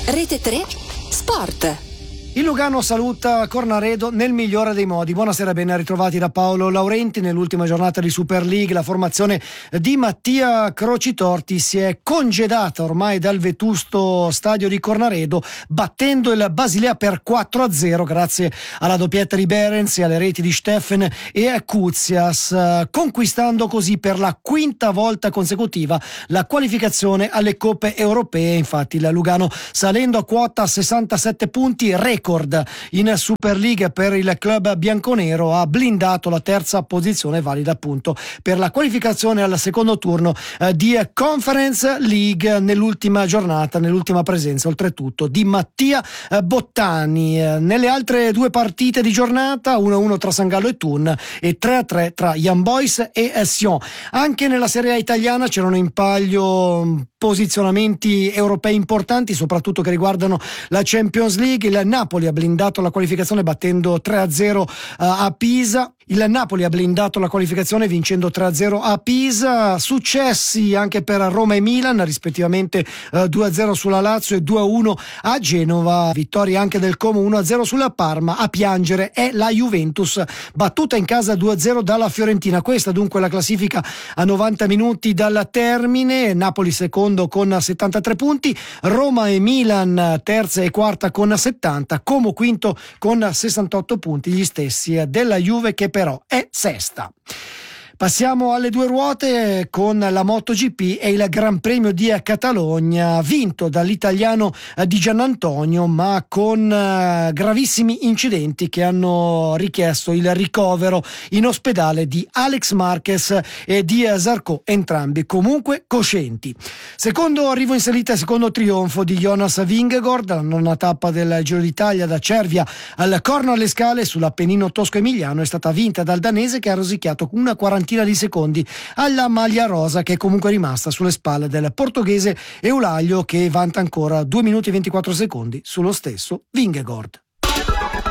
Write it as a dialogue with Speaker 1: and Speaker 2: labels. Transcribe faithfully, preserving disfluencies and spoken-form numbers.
Speaker 1: Rete tre Sport.
Speaker 2: Il Lugano saluta Cornaredo nel migliore dei modi. Buonasera, ben ritrovati da Paolo Laurenti. Nell'ultima giornata di Super League la formazione di Mattia Crocitorti si è congedata ormai dal vetusto stadio di Cornaredo, battendo il Basilea per quattro a zero grazie alla doppietta di Behrens e alle reti di Steffen e Koutsias, conquistando così per la quinta volta consecutiva la qualificazione alle coppe europee. Infatti il Lugano, salendo a quota sessantasette punti, record in Super League per il club bianconero, ha blindato la terza posizione valida appunto per la qualificazione al secondo turno eh, di Conference League nell'ultima giornata, nell'ultima presenza oltretutto di Mattia eh, Bottani. Eh, nelle altre due partite di giornata, uno a uno tra San Gallo e Thun e tre a tre tra Young Boys e Sion. Anche nella Serie A italiana c'erano in palio posizionamenti europei importanti, soprattutto che riguardano la Champions League. Il Napoli ha blindato la qualificazione battendo tre a zero a Pisa. Il Napoli ha blindato la qualificazione vincendo tre a zero a Pisa. Successi anche per Roma e Milan, rispettivamente eh, due a zero sulla Lazio e due a uno a Genova. Vittoria anche del Como, uno a zero sulla Parma. A piangere è la Juventus, battuta in casa due a zero dalla Fiorentina. Questa dunque la classifica a novanta minuti dal termine. Napoli secondo con settantatré punti, Roma e Milan terza e quarta con settanta, Como quinto con sessantotto punti, gli stessi della Juve che però è sesta. Passiamo alle due ruote con la MotoGP e il Gran Premio di Catalogna, vinto dall'italiano Di Giannantonio, ma con gravissimi incidenti che hanno richiesto il ricovero in ospedale di Alex Marquez e di Zarco, entrambi comunque coscienti. Secondo arrivo in salita e secondo trionfo di Jonas Vingegaard, la nona tappa del Giro d'Italia da Cervia al Corno alle Scale sull'Appennino tosco-emiliano è stata vinta dal danese, che ha rosicchiato una quarantina di secondi alla maglia rosa, che è comunque rimasta sulle spalle del portoghese Eulaglio, che vanta ancora due minuti e ventiquattro secondi sullo stesso Vingegaard.